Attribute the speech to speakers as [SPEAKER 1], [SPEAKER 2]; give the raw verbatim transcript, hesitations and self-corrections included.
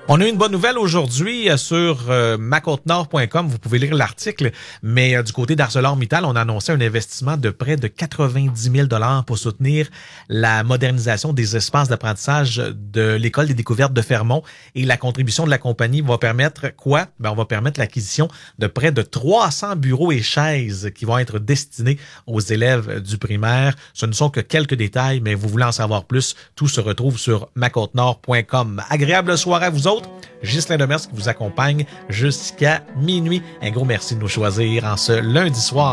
[SPEAKER 1] On a une bonne nouvelle aujourd'hui euh, sur euh, ma côte nord point com. Vous pouvez lire l'article, mais euh, du côté d'ArcelorMittal, on a annoncé un investissement de près de quatre-vingt-dix mille dollars pour soutenir la modernisation des espaces d'apprentissage de l'École des découvertes de Fermont. Et la contribution de la compagnie va permettre quoi? Ben, on va permettre l'acquisition de près de trois cents bureaux et chaises qui vont être destinés aux élèves du primaire. Ce ne sont que quelques détails, mais vous voulez en savoir plus, tout se retrouve sur ma côte nord point com. Agréable soirée à vous autres. Ghislain Demers qui vous accompagne jusqu'à minuit. Un gros merci de nous choisir en ce lundi soir.